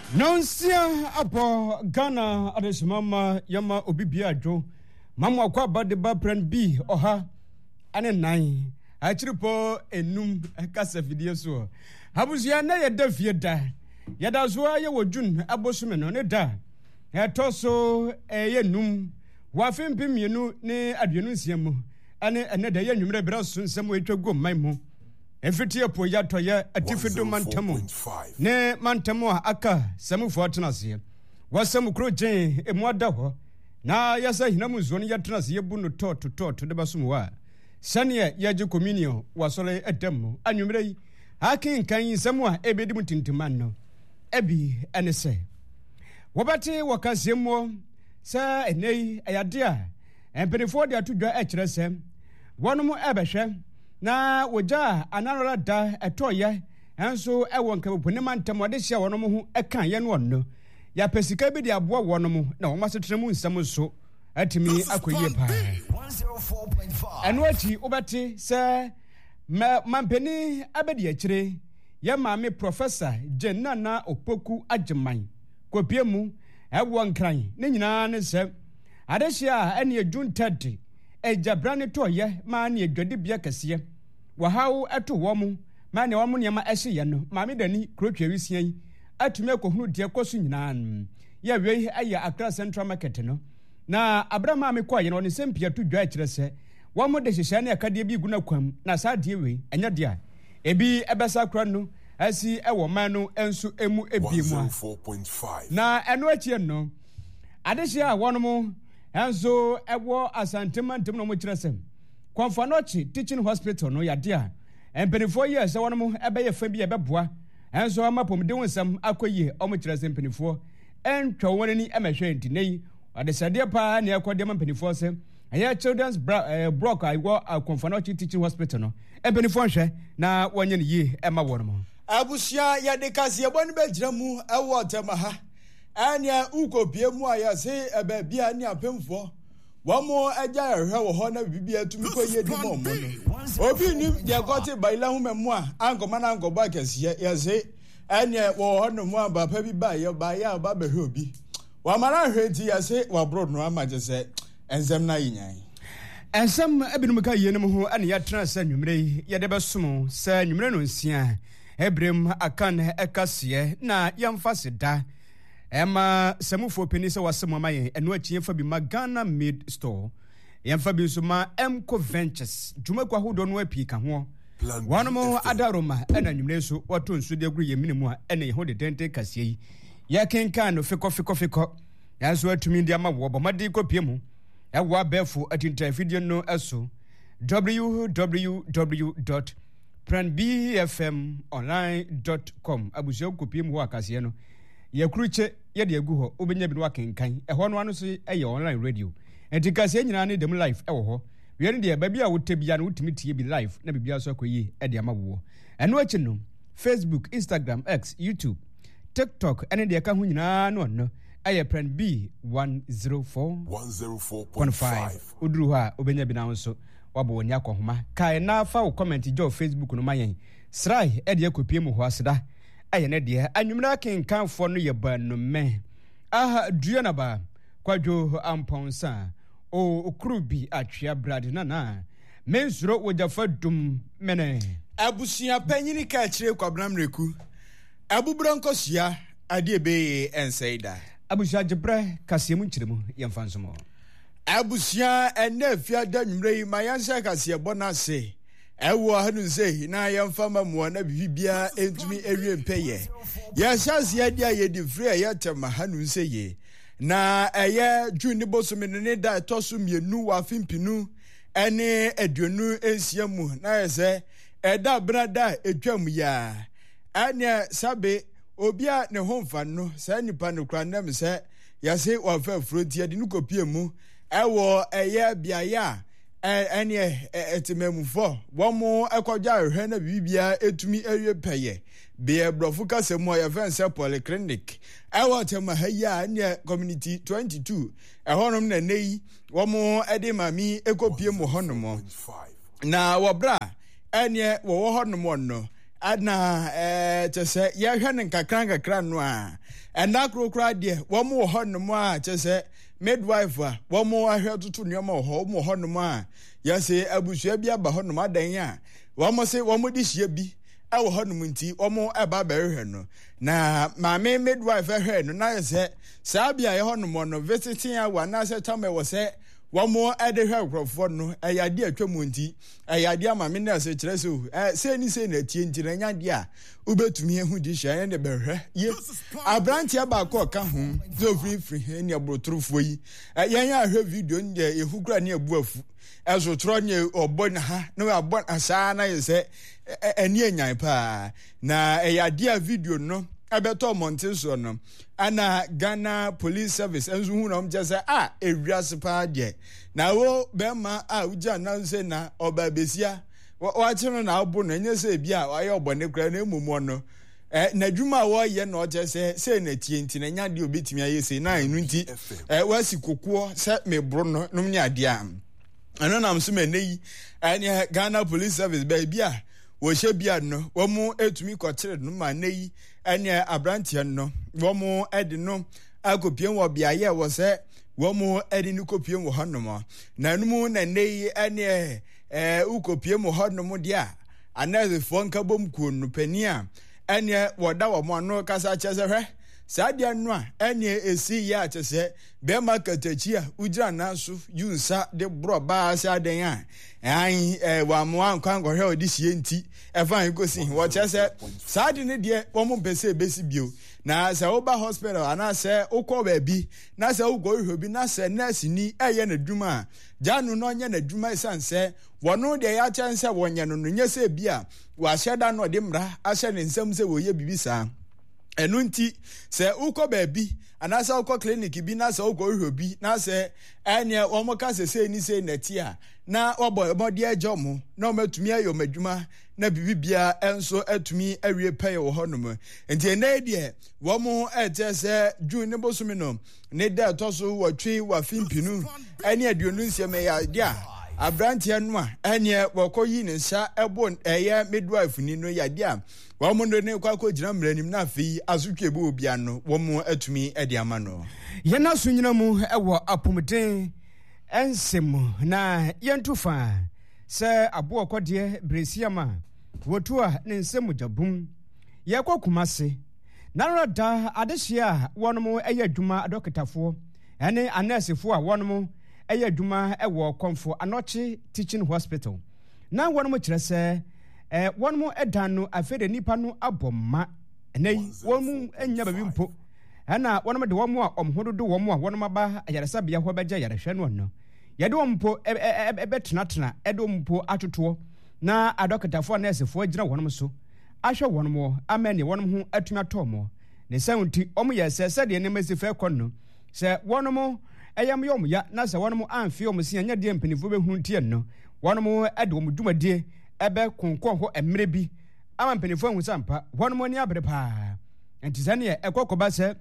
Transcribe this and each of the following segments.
Nonsia apo Ghana adesimama yama obibiajo mamwa kwa badeba brand B oha ane nine achiripo enum kasa video so habuzia na yeda fieda yada so aye wodun abosume no ne da etoso yenum wafempem yenu ne aduenu nsiamu ane eneda ye nwumre bra so nsam etwago manmu efiti epo yato ya atifido mantamo ne mantamo aka samufo atenase wasam kro gen emuada ho na yasa hinamu zoni yatenase yebuno toto de basumwa sane yaje communion wasole edem anwumre hakin kan samwa ebedi mutintiman no ebi enese wobati wakasemo sa enei ayade a empenifo de atodwa ekyerese wonom ebehwe na woja ananola da etoye enso ewo nkabopone mantam ade hia wonom ho ekan ye no no ya pesika bi de aboa wonom na womasetremu nsam so atimi akoyie pa 104.5 enwati obati se mampeni abedi akire ya maame professor Jenana Opoku Ageman kopiemu ewo nkran ne nyina ne se ade hia ene June 30 ejabrane toye ma ne adwade bia kase wahaw eto womu ma ne womu niam ehye no ma me dani krotwa wisian atumi akohunu de koso nyina ya we aye Accra Central Market no na abrama me kwa ye no ne sempia to dwa akire se womu de hyehye na akade bi guna kwam na sa de we enya de a ebi ebesa kra no asi ewo man no enso emu ebiemu 104.5 na eno achie no adehia wonom enso ewo asantemantem no mo kire sem Konfanochi Teaching Hospital no yade a empenifo ye se wonom ebeye fa bi ebeboa enso amapom de wonsam akoyie omo kire sem empenifo entwa wonani emehwe ntinei adesade pa na ekode empenifo se aya children's block iwo Konfanochi Teaching Hospital no empenifo hwe na wonye ne yi ema wonom abusia yade kase ebonu begira mu ewo temaha ania ukopie mu ayase ebabia ni apemfo wamo eja ehwe wo ho na bibia tumi ko yedi mo mo no obi ni de gote baila hu memu a ankoma na ankoba kase yase ania wo ho no mu aba pa bi ba ye ba ya ba behwe obi wa mara hweti yase wa bro no amaje se enzem na yinyan ensem ebinum ka yenem ho ane ya transa nwumre ye de besom sa nwumre no nsia ebrem akan ekase na yamfase da Emma Samufo Penisa was some maye and what ye for be Magana Mid Store. Yamfa bi suma Mco Ventures. Jumekwa who don't wear pika ho. One more adaroma and a numeso or to so degree minimum and a holy dente cassie. Ya can kind of fico. As well to me the ama wabamadico piemu. A wa befu at intervideo no aso. www.planbfmonline.com Abusio kupim wakasiano. Ye kruche ye de agu ho obenya bi no akenkan eho no ano so eye online radio entikase nyina ne dem live ewo ho we ne de ba bia wo tebia no wutimi tie bi live na bibia so akoyi e de amawo eno achi no Facebook, Instagram, X, YouTube, TikTok ene de ka ho nyina no eye plan B 104.5 uduru ha obenya bi na so wabo woni akohoma kai na fa wo comment jo Facebook no mayen srai e de akopie mu ho aseda ayene de anwumra kenkanfo no ye banu me aha duana ba kwadwo amponsa o okrubi atwea brad na mensuro wojafa dum mene abusia panyini ka kire kwabnamreku abubronkosia ade be ensaida abusia jebre kasemu nkiremu yemfansomo abusia enafia da nwumre mayansa kase bonase ewo hanu sei na yamfama mo na bibia entumi ewie mpeye ya chance ya dia ye di free ya tema hanu sei na eye juni bosomi ne da toso mienu wa fimpinu ene aduonu ensiamu na yese eda brada etwam ya ane sabe obia ne homfa no sa nipa no kra nam se yase wa fa froti ade nukopie mu ewo eye bia ya ene etimemufo womo ekwaja hwe na bibia etumi ewie peye be brofo kasemu ya fense polyclinic ewo tema haya ne community 22 ehonom na nei womo ede mami ekopie mu honom na wobra ene wo honom no ana te se ye hwe ne kakran no a enda krokra de wo mo ho no mo a te se midwife a wo mo ahwe tutu nyoma ho mo ho no mo a ya se abusua bi aba ho no mo adan a wo mo se wo mo di hie bi ewo ho no mo nti wo mo eba ba hwe no na maame midwife hwe no na se sabia ye ho no mo no visiting a na se tame wo se Wamo ede hwe akrofo no eyade atwamu nti eyade ama me na se kire so se ni se na tie nti na nyade a ubetumi ehu di hia ne behwe ye abranti aba ko ka ho so free ne abrotrofo yi yen ya hwe video nde ehukura ne abu afu ezo tro ne obon ha no abon asa na ye se eni enyan pa na eyade a video no abeto monte so no ana Ghana Police Service enzu hu na mje se ewiase pa de na wo be ma uja na se na oba besia wa chiro na obo na nye se bia aye obone kra na emumu no na dwuma wo ye na oje se na tie nti na nya de obetimi aye se na enu nti wasi kokuo se mebro no num nya de am ano na mso meneyi anya Ghana Police Service ba bia wo hye bia no wo mu etumi kwakire no ma neyi anya abrantia no wo mu edi no akopien wo bia ye wo se wo mu edi no kopien wo honom na num na neyi anya ukopien wo honom dia anaze fo nka bom ku no pani a anya woda wo mo no kasa chese hwe sadia no a anya esi ya chese be makatachi a ugira na so yunsa de bro ba asa den a wa mo ankan go hwe odihie nti efan gosi wo chese sadi ne de wo mo pese besi bio na se wo ba hospital ana se ukọ ba bi na se ugo hwe bi na se nurse ni eye na dwuma janu no nya na dwuma isanse wono de ya chanse wonye no nya se bia wa hyeda no de mra ahye ne nsam se wo ye bibisa enu nti se ukọ ba bi ana se ukọ clinic bi na se ugo hwe bi na se ene wo mo ka se ni se nati a na obo de ajomo na o matumi ayo madwuma na bibibia enso atumi awie pay wo honom enti ene de wo mo etese June ne bosumi no ne da toso watwi wa fimpinu ene aduonu nsem ya dia abrantia no a ene wokoyi ne nsa ebo eye midwife ni no ya dia wo mo ne kwakọ gina mranim na afi azutwe bo obia no wo mo atumi ade ama no ye na so nyina mu ewo apomden ensem na yentufa se abo okode bresiama wotua ne nsem jabum ye kokumase na roda adehia wonom eye adwuma adokitafo ene anesefo a wonom eye adwuma ewo komfo anochi teaching hospital na wonom kire se wonom edan no afede nipa no abomma ene wonom enya babi mpo ana wonom de womo a omhododo womo a wonom aba ayaresa bia ho beja yarehwe no no yede wompo ebetenatena ede wompo atoto na adokitafo anesefo agina wonom so ahwe wonom amene wonom ho atumi atomo ne santi omo yese de ne masife konno se wonom eyam yom ya na se wonom amfi omsi anya de mpanifo behunu tie no wonom ede wom dwumadie ebe konkon ho emre bi ama mpanifo hu sampa wonom ni abre pa enti sane ekokoba se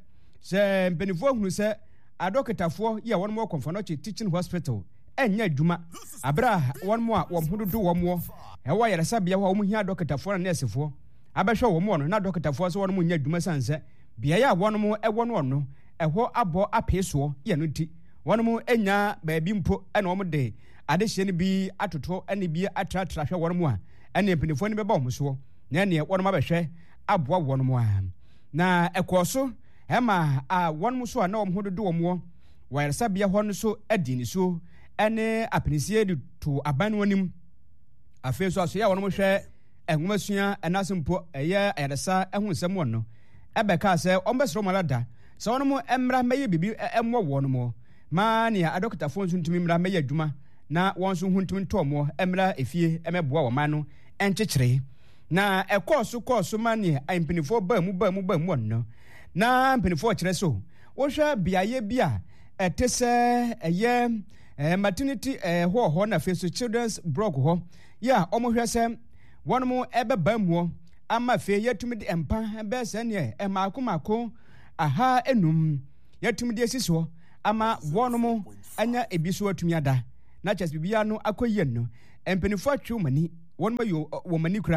mpanifo hunu se adokitafo ye wonom konfo no teaching hospital enya adwuma abra wonom a womhododo womo ewa yaresa bia ho hia adokitafo na nesefo abehwe womo no na adokitafo so wonom nya adwuma sanse bia ya wonom ewo no no eho abo apeso ye no ti wonom enya baabi mpo ena womo de adehye ne bi atoto ene bi atratra hwe wonom a ene mpinifo ne beba womo so na ene wonom abehwe aboa wonom a na ekoso ema a wonom so a na womhododo womo wayaresa bia ho no so adini so ene apinisie de to aban wonim afi so aso ya wonom hwe enwomasua enasempo eye ayaresa ehusem wonno ebeka se ombesro malada se wonom emra meye bibi emwo wonom ma ne adokitafo ntumi mra meye adwuma na wonso huntumi ntomo emra efie emeboa wo ma no enkyekere na ekoso ma ne impinifo ba mu wonno na impinifo kire so wo hwe biaye bia etese eye maternity ho na face children's blog ho ya omo hwe se wonom ebeba mu ama fe yatumi de empa be se ne maako aha enum yatumi de siso ama wonom anya ebiso atumi ada na chas bibia no akoyen no empenifo atwe mani wonom yo wo mani kra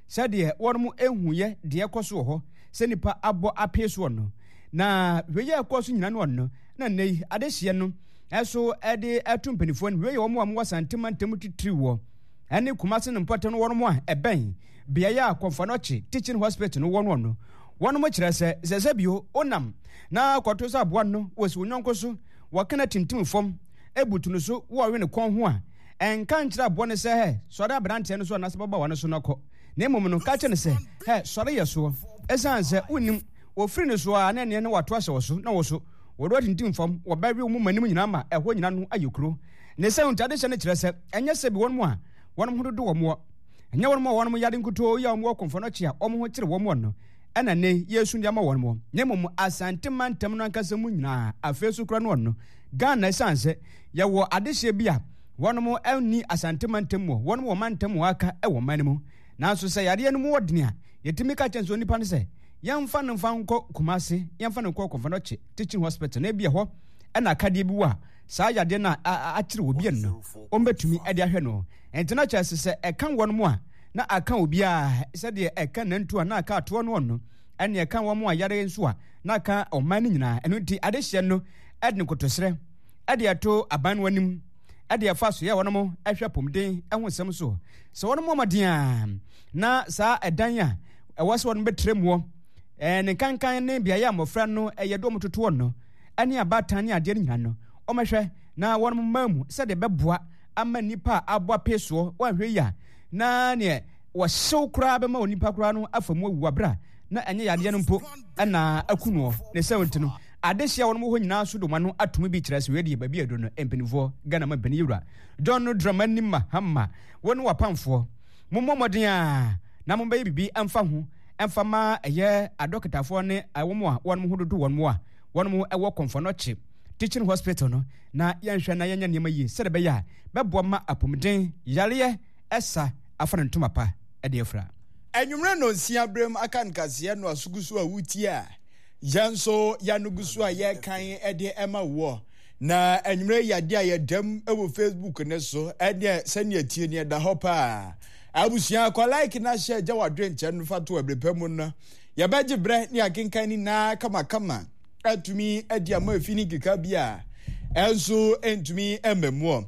sɛdeɛ wɔn mo ehuyɛ deɛ kɔ so wɔ hɔ sɛ nipa abɔ apɛ so no na weyɛ kɔ so nyina no no na nei adehye no ɛso ɛde ɛto mpanifoɔ no weyɛ wɔn a wɔwɔ santema ntam titiri wɔ ɛne kumase no mpɔtɛ no wɔn mo a ɛbɛn beaeɛ a kɔmfanɔkye teaching hospital no wɔn no wɔn mo kyerɛ sɛ bio onam na kɔto sɛ aboa no wɔsi onyɔnko so wɔkena tintim fam ebutu no so wɔwe ne kɔn ho a ɛnka nkyerɛ aboa no sɛ hɛ sɔre aberanteɛ no so anasɛ baba wa no so no kɔ na mmom no ka kyerɛ no sɛ hɛ sɔre yɛ soɔ ɛsiane sɛ wonnim wɔfiri no so a na ɛneɛ no wato ahyɛ wɔ so na wɔ so wɔde tintim fam wɔbɛwe wo mu manim nyinaa ma ɛhɔ nyina no ayɛ kuro ne sɛ ntade hyɛ no kyerɛ sɛ ɛnyɛ sɛ bi wɔn mu a wɔn ho dodo wɔn mo ɛnyɛ wɔn mu a wɔn mo yade nkutoo yɛ wɔn wɔ kɔmfanɔkye a wɔn ho kyerɛ wɔn mo no ɛna ne yesu ndi ama wɔn mo na mmom asante mantam no ankasa mu nyinaa afei so kora no no Ghana ɛsiane sɛ yɛwɔ adehyeɛ bi a wɔn mo ɛnni asante mantam mu wɔn mo wɔ mantam mu aka ɛwɔ man mu nanso sɛ yadeɛ no mu wɔ dene a yɛtumi ka kyɛn so nipa no sɛ yɛmfa no mfa nkɔ Kumase yɛmfa no nkɔ kɔmfanɔkye teaching hospital na ebia hɔ ɛna akadeɛ bi wɔ a saa yadeɛ no akyerɛ obi no ɔmbɛtumi ɛde ahwɛ no ɛntina kyerɛ sɛ ɛka wɔn mo a na aka obi a sɛdeɛ ɛka nantu a na aka atoɔ no no ɛne ɛka wɔn mo a yare nso a na aka ɔman no nyinaa ɛno nti adehyeɛ no ɛde nkotosrɛ ɛde ɛto aban no anim ɛde ɛfa so yɛ wɔn mo ɛhwɛ pomden ɛho nsɛm so sɛ wɔn mo ɔmaden a na saa ɛdan a ɛwɔ sɛ wɔn bɛtrɛ mu ne kankan ne beaeɛ a mmɔfra no ɛyɛ dɔm totoɔ no ɛne abatan ne adeɛ no nyinaa no ɔmɛhwɛ na wɔn mma mu sɛdeɛ bɛboa ama nipa a abɔ apɛ soɔ wɔahwɛ yi a na neɛ wɔhyew koraa bɛma wɔ nipa koraa no afa mu awu abra na ɛnyɛ yadeɛ no mpo ɛna aku no ne sɛ wɔnti no adehyia wɔn hɔ nyinaa so doma no atumi bi kyerɛ sɛ wɔadi baabi adu no mpanimfoɔ Ghana ma mpani yɛwura John no drama nim mahama wɔn wapamfoɔ mommɔ mmɔden a na mombɛyɛ biribi ɛmfa ho ɛmfa ma ɛyɛ adɔkitafoɔ ne wɔn a wɔn ho dodo wɔn mo a wɔn mo ɛwɔ kɔmfanɔkye teaching hospital no na yɛnhwɛ na yɛnyɛ nneɛma yie sɛdeɛ bɛyɛ a bɛboa ma apɔmuden yareɛ ɛsa afa ne ntoma pa ɛde afra enwumre no nsia brem aka nkaseɛ no asugusu a wuti a yanso yanugusu a yɛ kan ɛde ɛma wo na enwumre yade a yɛdam ɛwɔ Facebook ne so ɛde sɛnea tie ne da hɔ pa abusia kɔ like na share gya wadwe nkyɛn no fato abrepɛ mu no yɛbɛgye brɛ ne akenkan ni na kama atumi adi ama afini keka bia enso entumi emamuo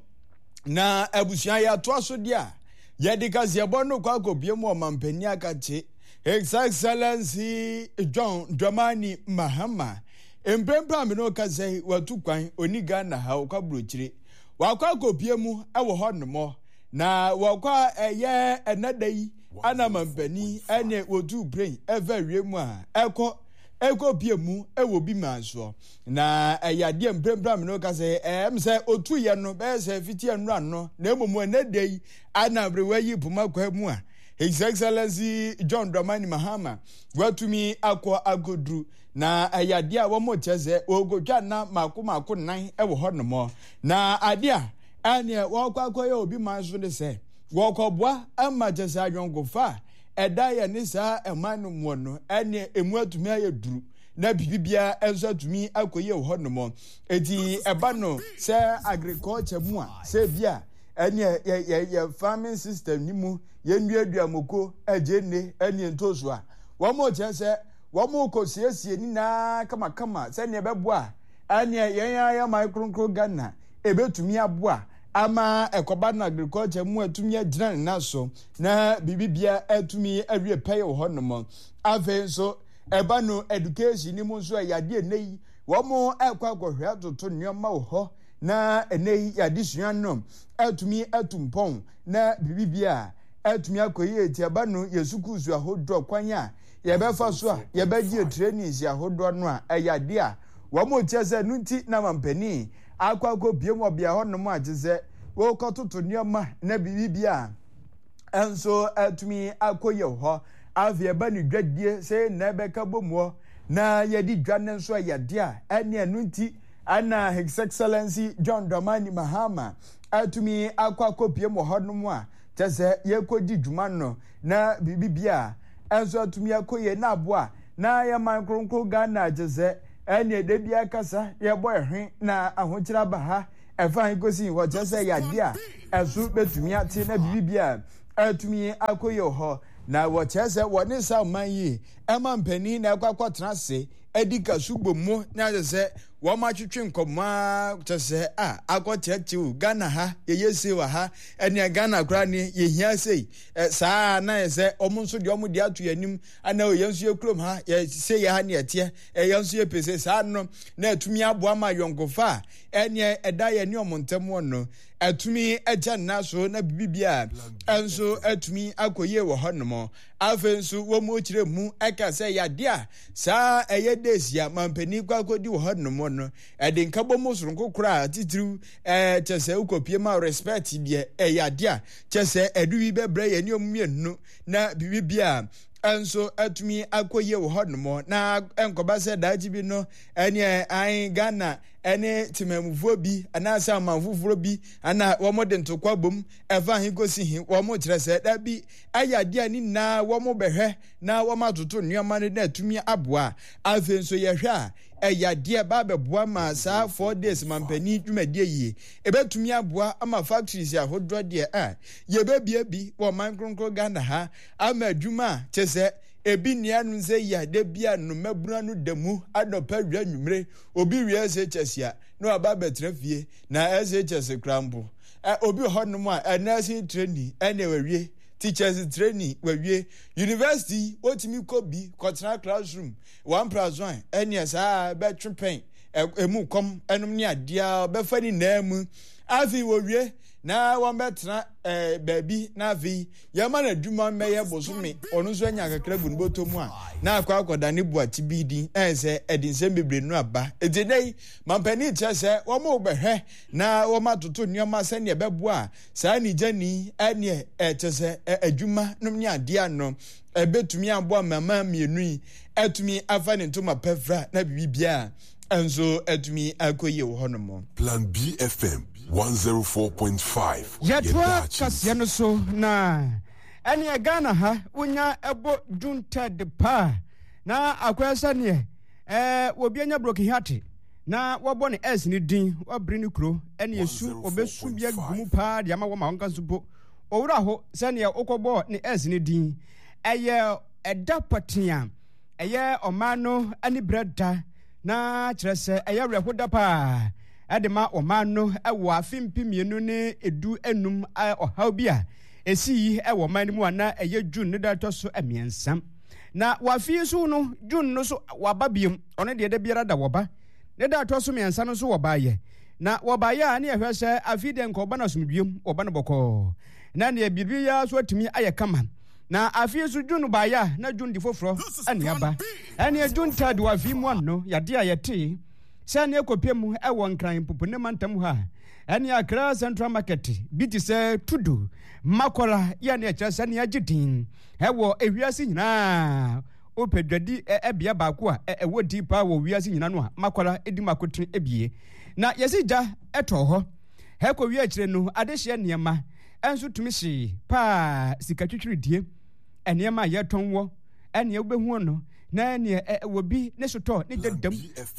na abusua ya to aso dia yɛde kaseɛbɔ no kwa kɔbie mu ɔmampani akache His Excellency John Dramani Mahama emprempra me no kasɛ watu kwan oni Ghana ha kwa brochire wakwa kɔbie mu ɛwɔ hɔ nomo na wakwa ɛyɛ ɛnada yi ana mampani ɛne wotu brain ɛva wie mu a ɛkɔ bie mu ɛwɔ bi manso na ɛyade mprempra me no kasɛ sɛ otu yɛ no bɛyɛ sɛ fiti anura no na emomu ɛnada yi ana brewa yi puma kwa mu a His Excellency John Dramani Mahama watumi akɔ agodru na ayade a wɔn mo kyɛsɛ ogotwa na mako nan ɛwɔ hɔ nomo na ade a ane wɔkɔ akɔyɛ obi manso ne sɛ wɔkɔboa ama kyɛsɛ adwonkofa ɛda yɛ ne saa ɛman no mu no ane emu atumi ayɛ duru na bibibia enso atumi akɔyɛ wɔ hɔ nomo eti ɛba no sɛ agriculture mu a sɛ bia ɛne yɛ farming system ni mu yɛnduadua moko agene ɛne ntoso a wɔn mo kyɛsɛ wɔn mo kɔsiesie ni na kama sɛ ne bɛboa ɛne yɛn ya micro Ghana ebetumi aboa ama ekoba na agriculture mu atumi agyina ne naso na bibibia atumi awie pɛyɛ wɔ hɔ nomo afei so ɛba no education ni mu nso yade nei wɔn mo akɔhwɛ atoto nneɛma wɔ hɔ na enei yade sua no atumi atumpɔn na bibibia atumi akɔyɛ etiaba no yesukuzu ahodɔ kwan a yɛbɛfa so a yɛbɛgye trainings ahodɔ no a ɛyade a wɔn mo kyerɛ nunti na mampani akɔ bie mu obia hɔ no mu agye wo kɔtoto nneɛma na bibibia enso atumi akɔyɛ hɔ avie ba ne dwadie sɛ na bɛka bomuo na yɛdi dwane nso yɛde a ɛne nunti ana His Excellency John Dramani Mahama atumi akɔ bie mu hɔ no mu a kyɛsɛ yɛkɔdi dwuma no na bibibia enso atumi akɔyɛ na aboa na yɛ man kronkro Ghana kyɛsɛ ɛne de bia kasa yɛbɔ ɛhwe na ahokyera ba ha ɛfa ikosi wɔ kyɛsɛ yɛade a ɛso betumi ate na bibibia atumi akɔyɛ hɔ na wɔkyerɛ sɛ wɔne sa man yi ɛma mpanin na ɛkɔ tena ase edi kasugbo mu na sɛ wɔn atwitwe nkɔmɔ kyɛ sɛ akɔkyerɛkyerɛw Ghana ha yɛyɛ se wɔ ha ɛnea Ghana koraa ne yɛhia sei saa na yɛ sɛ ɔmo nso deɛ ɔmo de ato yɛnim ana yɛn nso yɛ kurom ha yɛ se yɛ ha ne yɛteɛ yɛn nso yɛ pese saa no na atumi aboa ma yɔnkofa ɛnea ɛda yɛ ne ɔmo ntɛm wɔ no atumi agya nna so na bibia ɛnso atumi akɔyie wɔ hɔ nom afei nso wɔn mu kyerɛ mu ɛka sɛ yɛade a saa ɛyɛ desia mampani kwakɔdi wɔ hɔ nom no ɛde nkabɔ mu soronko koraa titiriw kyɛ sɛ wokɔpie ma respect deɛ ɛyɛade a kyɛ sɛ ɛdu bi bɛbrɛ yɛ ne ɔmo mmienu na bibia ɛnso atumi akɔyie wɔ hɔ nom na ɛnkɔba sɛ daagye bi no ɛne an Ghana ɛne timamufoɔ bi anaasɛ amanfoforɔ bi ana wɔn de ntokwa bom ɛfa he kɔsi he wɔn kyerɛ sɛ dabi ayɛ adeɛ a ne nyinaa wɔn bɛhwɛ na wɔn atoto nneɛma no na atumi aboa afei nso yɛhwɛ a ɛyɛ adeɛ ba bɛboa ma saa 4 days mampani dwumadie yie ɛbɛtumi aboa ama factories ahodoɔ deɛ yɛbɛbie bi wɔ man kronkron Ghana ha ama adwuma kyɛ sɛ ebi nia no sɛ yade bia no mabuna no damu adɔpa wia nwumre obi wia SHS no aba betra fie na SHS krampo obi hɔ no a nursing training ɛna wawie teachers training wawie university otimi kobi kɔtena classroom 1+1 ɛne saa bɛtwe pen emu kom ɛnom ne adia bɛfa ni na mu afi wawie na wɔn bɛtena baabi na afi yɛma na adwuma mmɛyɛ bosome ɔno nso anya kakra bu nboto mu a na akɔda ne buati bi din sɛ ɛde nsɛm bebree no aba edinai mampani kyerɛ sɛ wɔn bɛhwɛ na wɔn atoto nneɛma sɛnea ɛbɛboa saa nijani ɛne ɛkyɛ sɛ adwuma nom ne adeɛ no ɛbɛtumi aboa mama mmienu yi ɛtumi afa ne ntoma pɛfra na bibia ɛnso ɛtumi akɔyie wɔ hɔ nom. Plan B FM 104.5. Yɛtoa kaseɛ no so na ɛne Ghana ha wonya ɛbɔ June 3rd pa na akwɛ sɛneɛ obi anya broken heart na wɔbɔ ne S ne din wɔbere ne kuro ɛne esu obesu bia gumu pa de ama wɔ ma wɔnka so bo owura ho sɛneɛ okɔbɔ ne S ne din ɛyɛ ɛda patia ɛyɛ ɔman no ani brɛda na kyerɛ sɛ ɛyɛ rɛhoda pa ɛde ma ɔman no ɛwɔ afimpi mmienu ne edu enum ɔhaw bi a esi yi ɛwɔ ɔman no mu a na ɛyɛ June ne datɔ so ɛmiɛnsa na wafi so no June no so waba biem ɔno deɛ de biara da wɔba ne datɔ so miɛnsa no so wɔbaayɛ na wɔbaayɛ a ne yɛhwɛ sɛ afi deɛ nka ɔba no asomdwiem ɔba no bɔkɔɔ na ne biribi ya so atumi ayɛ kama na afi so June baayɛ na June di foforɔ ɛne aba ɛne June 3rd wafi mu ano yɛde a yɛte sɛne ekopie mu ɛwɔ nkran popone mantam ha ɛne Accra Central Market bi te sɛ tudu makora yɛ ne ɛkyerɛ sɛ ne agidin ɛwɔ ewiase nyinaa opedwadi ɛbea baako a ɛwɔ di pa wɔ wiase nyinaa no a makora edi makotin ebie na yɛsi gya ɛtɔ hɔ hɛkɔ wi akyire no adehye nneɛma ɛnso tumi hye pa sikatwitwiridie nneɛma a yɛtɔn wɔ ɛne wobɛhu no na ne wɔ bi ne sotɔ ne dadam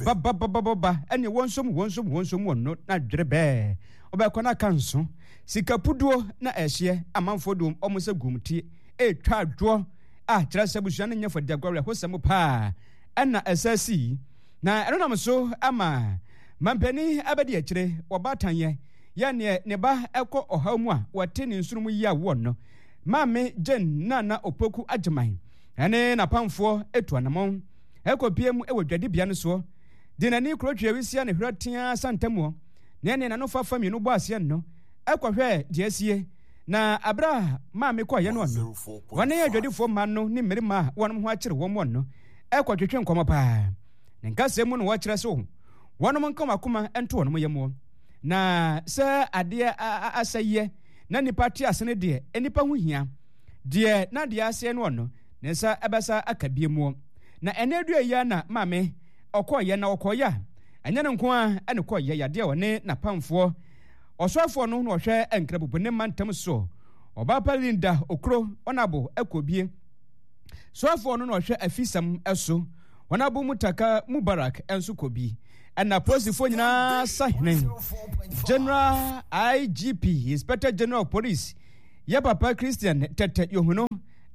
ba ɛne wɔnsom wɔ no na dwere bɛɛ ɔbɛkɔ na ka nso sikapuduo na ɛhyeɛ amanfo dom ɔmo sɛ gumtie etwa adwo a kyerɛ sɛ busua no nyɛ fɔde agware ho sɛm paa ɛna ɛsɛ si na ɛno nam so ama mampani abɛde akyire wɔbatanyɛ yɛne ne ba ɛkɔ ɔhaw mu a wɔte ne nsurum yi a wɔ no maame Jen Nana Opoku Agyeman ɛne napamfoɔ etu anamɔn ɛkɔpie mu ɛwɔ dwadibea no soɔ de n'ani kurotwa wisia ne hwɛ tea santamuɔ ne ne nano fafa mienu bɔ aseɛ no ɛkɔhwɛ deɛ asie na abra maame kɔ yɛ no ɔno wɔne yɛ dwadifoɔ ma no ne mmarima a wɔnom ho akyere wɔn wɔn no ɛkɔtwetwe nkɔmɔ paa ne nkasɛm mu no wɔkyerɛ so wɔnom nkamakoma ɛnto wɔnom yɛ mu na sɛ adeɛ asɛyɛ na nipa te ase ne deɛ nipa ho hia deɛ na deɛ aseɛ no ɔno ne nsa ɛbɛsa aka bie mu na ɛnɛ dua yɛ na maame ɔkɔɔyɛ na ɔkɔɔyɛ a ɛnyɛ ne nko a ɛne kɔɔyɛ yadeɛ ɔne napamfoɔ ɔsɔfoɔ no na ɔhwɛ nkrabubu ne mantam so ɔbaapa Linda Okro ɔnabo ɛkɔbie sɔfoɔ no na ɔhwɛ afisam ɛso ɔnabo Mutaka Mubarak ɛnso kɔbi ɛna polisifoɔ nyinaa sahene General IGP Inspector General of Police yɛ papa Christian Tete Yohuno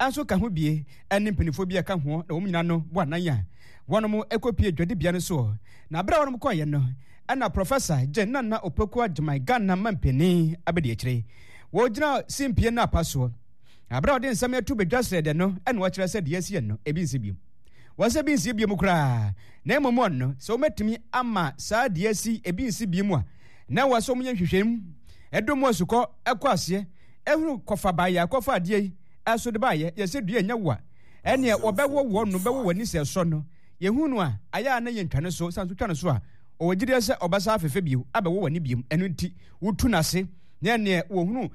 aso ka ho bie ene mpanifobia ka ho na omnyina no bo ananya wonom ekopie dwadibia no so na bra wonom koye no ana professor Jenna Opoku Ajimai Ghana mampeni abedi akire wo gina simpie na paso abra ode nsam atu bedwasre de no ene wo kire se de asie no ebi nsibiem wase bi nsibiem kura na emomon no so metimi ama saa de asi ebi nsibiem a na waso munye hwehwem edomo asukọ ekọ ase ehuru kofa baye kofa ade aso de baye yese dua nya wo a ene obewo wo no bewo wani se so no yehunu a aya na ye ntwane so sanso twane so a owagide se obasa afefe bio abewo wani biem enu nti wutu nase na ne wo hunu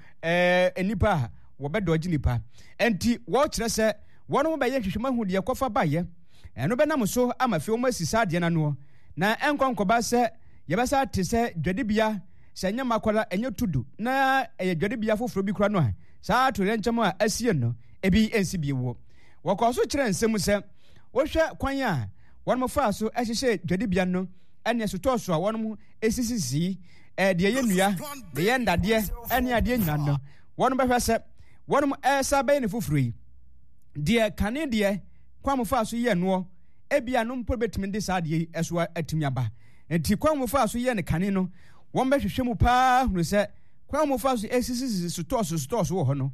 enipa wo bedoji nipa enti wo kire se wono be ye hwehwema hu de kofa baye eno be nam so amafe wo masisa de na no na enkonkoba se yebasa te se dwadibia se nya makola enye tudu na dwadibia foforo bi kura no a saa to rencham a asie no ebi ensi bi wo wokoso kire nsem se wo hwe kwan a wono fa so ehye dwadibia no ene soto so a wono esisisi de ye nua de ye ndade ene ade nyina no wono behwe se wono esa be ne foforo yi de kane de kwam fa so ye no ebia no mpo betimi de saa de eso atimi aba enti kwam fa so ye ne kane no won behwehwe mu pa hunu se kwam fa so esisisi soto so wo ho no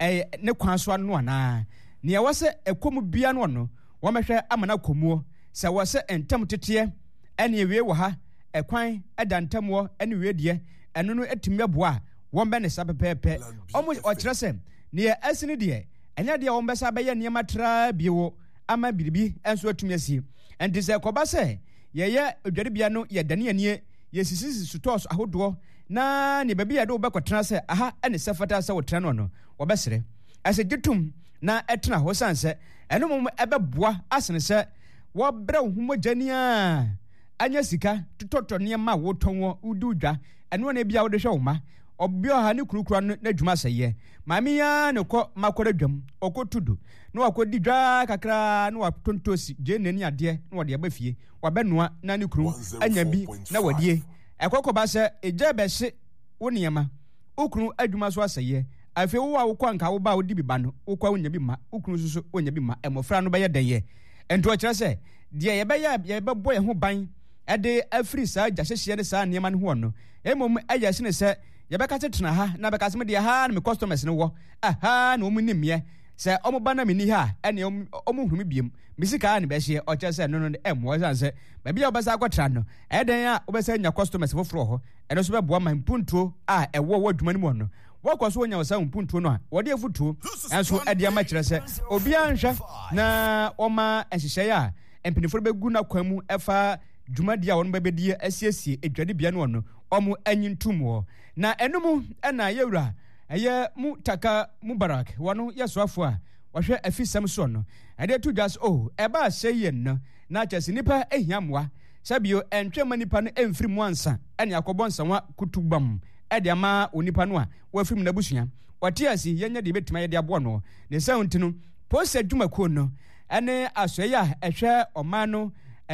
ne kwan so ano ana ne ya wase ekomu bia no no won behwe amana komuo se wase entam tete ene ewie wo ha ekwan edantamwo ene wie eno no etimi aboa won be ne sapepepe omo o kire se ne asini de enya de won be sa be ye ne matra biwo ama biribi enso atumi asi enti se koba se ye odwaribia no ye dane anie ye sisisi sutos ahodo na ne babi ya do be kotena se aha ene sefata se wotra no no wo be sere ase gitum na etena ho sanse eno mom ebeboa asene se wo bra wo humojania anya sika tototo ne ma wo tonwo ududwa eno na bia wo de hwe wo ma obi oha ne kurukura na dwuma seye mami ya ne ko makora dwam okotudu na wakodi dwa kakra na watontosi je nani ade na wode aba fie wabenoa na ne kuru anya bi na wadie ekokoba se eje be hye wo niema okuru adwuma so aseye afi wo wa wo kwanka wo ba wo di bi ba no wo kwa wonya bi ma okuru susu wonya bi ma emofra no be ye deye ento akira se de ye be boy ho ban ede afri sa jahye ne sa niema ne ho no emom aya se ne se yebeka tetena ha na beka sem de ha na me customers ne wo aha na omu nimye se omu bana me ni ha ene omu hunu biem misika na be hye o che se no emwo sanse ba bia obesa akwatra no eden a obesa nya customers foforo ho ene so be boa man puntuo a ewo wo dwuma ni mo no wo kwaso nya wasa puntuo no a wode afutuo enso ade ama kire se obi anhwe na oma ehihye ya empinifo be gu na kwamu efa dwumadi a wono bebedie asiesie edwade bia no no omu anyintumwo na enumu ena yewura eye mu taka mubarak wono yesoafo a wahwe afisam so no ade to just eba seye no na chese nipa ehiamwa sabio entwema nipa no emfiri mu ansa ene akobonsanwa kutubam ede ama onipa no a wafiri na busua watiasi yenya de betima yede abo no ne sound no post dwumakuo no ene asoye a ehwe omano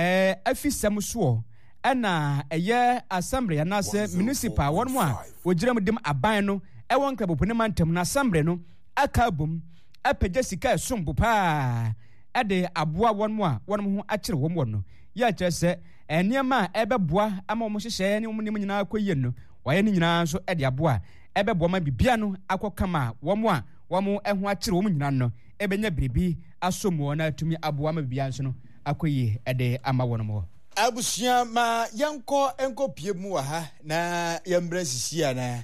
afisam so ana eye assembly na se municipal won mo a ogiram dim aban no ewon kabopo ne mantem na assembly no akabum apagya sika esombo pa ade aboa won mo a won ho akire won no ya kire se eniema ebeboa ama mo hyehye ne mo nim nyina akoye no waye ne nyina so ede aboa ebeboa ma bibia no akokama won mo a won ho akire won nyina no ebenya biribi asomo na atumi aboa ma bibia so no akoye ede ama won mo abusia ma enko pie mu wa ha na yembre sisia na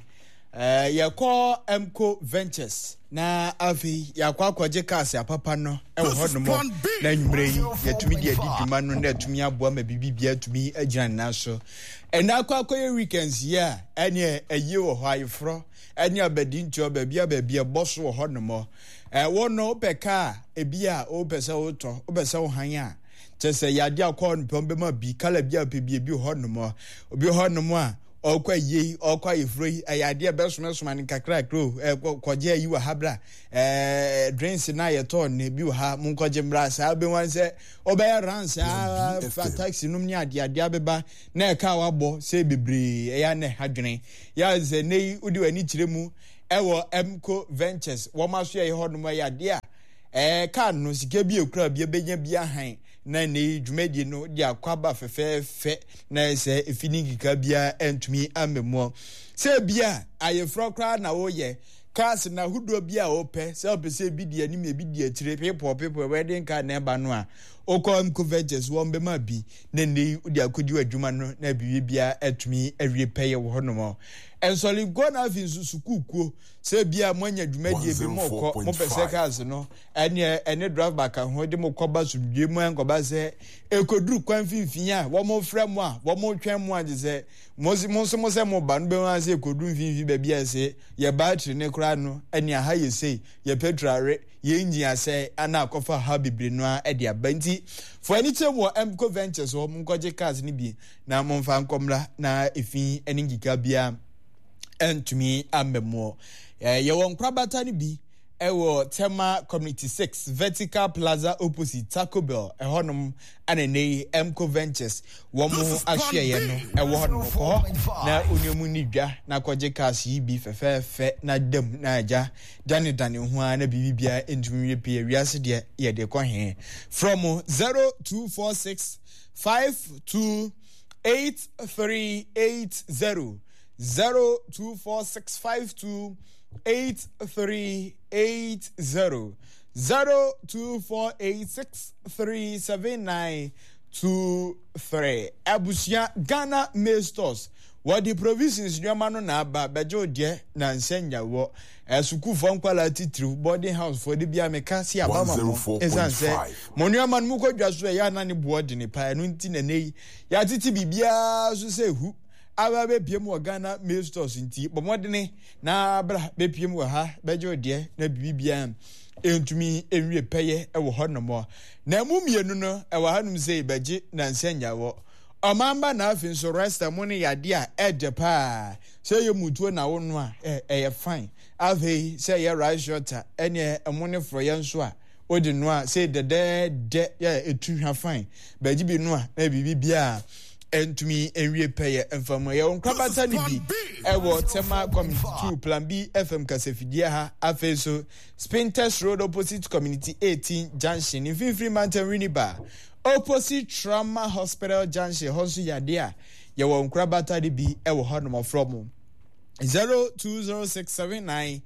yakọ Emco Ventures na afi yakọ akwaje cars apapa no e wo hodomo na nwumre yi yatumi de adidwuma no na atumi aboa ma bibibia atumi agina na so ena akwakoye weekends ya ene aye wo ho ayefro ene abadi ncho bia boso wo hodomo wono peka ebia opesa woto opesa wo han a chese yade akọ npombe ma bi kala bia pebie bi hodomo obi hodomo a okwa ye okwa ifroi ayade besomesoma ni kakra kro koje yi wa habra drinks na ye ton ne bi ha munkoje mra sa be wan se obeya ransa fa taxi num ni ade abeba na e ka wabo se bebre ya ne hadwene ya ze nei udi wani kiremu ewo Emco Ventures wo ma so ye hono ma yade a kan no sika bi ekura bi ebenya bi ahan na ne dwumadi no dia akwaba fefefe na se efini kika bia entumi amemo se bia ayefro kra na wo ye cars na hudo bia ope se opese bi di anim e bi di atire people wedding card na eba no a okom convergence won be ma bi na ne udi akodi adwuma no na bibia etumi awie peye wo hono ensoli go na fi sukukuo se bia monya dwumadi bi mo ko mo pese cars no ene drive back ho de mo koba sudwe mu enkoba se ekoduru kwan finfin a wo mo frɛ mo a wo mo twen mo a de se mo se mo ba no be wan se ekoduru finfin ba bia se ye battery ne kra no ene aha ye sei ye petrol ye engine ase ana akofa ha bibre no a de abanti for anytime wo Emco Ventures wo mkoje cars ni bi na mo mfa nkomra na efin ene ngika bia entumi amemo ye won krabata ni bi ewo Tema Community 6 Vertical Plaza opposite Taco Bell honom anene Emco Ventures wo mu ahwe ye no ewo honom ko na onyamu ni dwa na koje cars yi bi fefefe na dam na aja dane ho na bibia entumi repie wiase de ye de ko he from 0246 528380 0246528380 0248637923 Abusia Ghana Mail Stores what the provisions nyama no na aba bejo de na nsenya wo esuku fo nkwala titru boarding house for the bia meka si abama mo esanse monnyama no mu kodwa so ya na ne board ne pa no nti na nei ya titi bibia so se hu aba be piem wo Ghana Mail Stores nti bomodene na bra be piem wo ha bejo de na bibia entumi enwie peye e wo honomo na mumienu no e wa hanum sei beje na nsenya wo Omamba na afin so resta money yade a edepa say you mutuo na wonu a ye fine ave say ye right shorter ene emone fro ye nso a odi no a say de ye etuhwa fine baji bi no a na bibi bia entumi enwie peye emfamo ye onkrabata ni bi ewo Tema Community 2 Plan B FM Kasefidie ha afe so Spinters Road opposite Community 18 Junction in Free Mountain Winneba opposite Trauma Hospital Junction hosu yadea ye wo nkrabata de bi e wo honom from 0206798723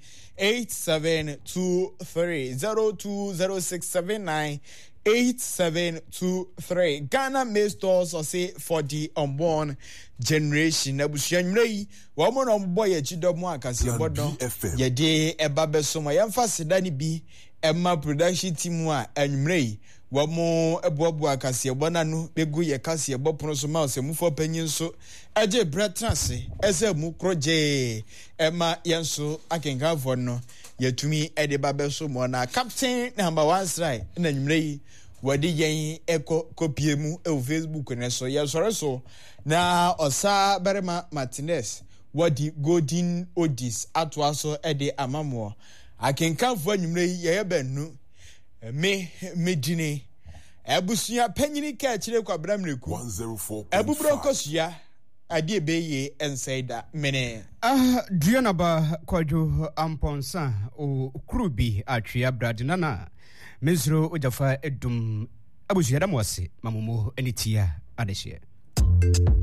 0206798723 Ghana Mail Stores or say for the unborn generation abusuanwrei wo mo no boy ye chidomo akase bodo ye de eba besomo ye mfa sedani bi emma production team a anwrei wo mo eboabu akase bona no begu ye kase bopono so ma osemufo panyin so eje bretrance ese mu kroje emma yenso akenkafo no yetumi ede babeso mo na captain number 1 strike na nwrei wadi yen eko kopie mu e Facebook ne so ye sore so na osa Berema Martinez wadi Golden Odis atwaso ede amamo akenkafo anwrei ye benu medine ebusuya panyini ka kire kwa bramreku 104.5 ebubro kosua ade beye ensaida mene Diana ba kwajo amponsa o krubi atwea bradinana mesro ojafa edum abusuya damwase mamumo enitia adehye